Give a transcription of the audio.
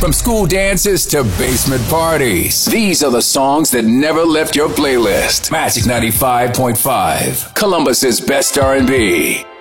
From school dances to basement parties, these are the songs that never left your playlist. Magic 95.5, Columbus's best R&B.